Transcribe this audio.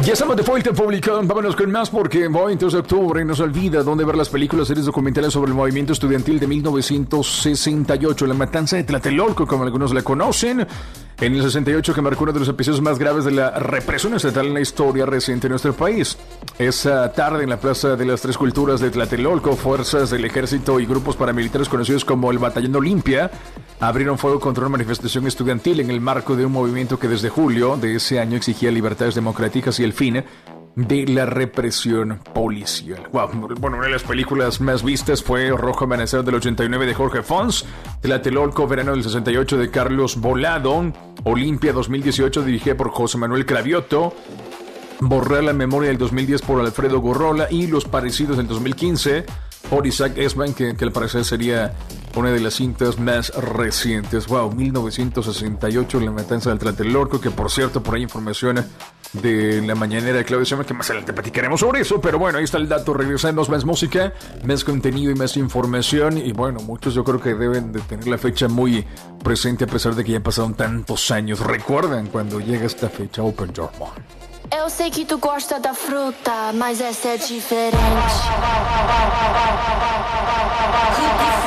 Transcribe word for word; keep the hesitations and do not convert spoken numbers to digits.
Ya estamos de vuelta, público. Vámonos con más porque veinte de octubre no se olvida dónde ver las películas, series documentales sobre el movimiento estudiantil de mil novecientos sesenta y ocho, la matanza de Tlatelolco, como algunos la conocen. En el sesenta y ocho, que marcó uno de los episodios más graves de la represión estatal en la historia reciente de nuestro país. Esa tarde, en la Plaza de las Tres Culturas de Tlatelolco, fuerzas del ejército y grupos paramilitares conocidos como el Batallón Olimpia abrieron fuego contra una manifestación estudiantil en el marco de un movimiento que desde julio de ese año exigía libertades democráticas y el fin de la represión policial. Wow. Bueno, una de las películas más vistas fue Rojo Amanecer del ochenta y nueve de Jorge Fons, Tlatelolco Verano del sesenta y ocho de Carlos Volado, Olimpia dos mil dieciocho dirigida por José Manuel Cravioto, Borrar la memoria del dos mil diez por Alfredo Gurrola y Los Parecidos del dos mil quince por Isaac Esban, que, que al parecer sería una de las cintas más recientes. Wow, mil novecientos sesenta y ocho, la matanza del Tlatelolco, que por cierto, por ahí información de la mañanera de Claudio Sheinbaum, que más adelante platicaremos sobre eso, pero bueno, ahí está el dato. Regresamos, más música, más contenido y más información, y bueno, muchos yo creo que deben de tener la fecha muy presente a pesar de que ya pasaron tantos años. ¿Recuerdan cuando llega esta fecha? Open Your Mind. Eu sei que tu gosta da fruta, mas essa é diferente.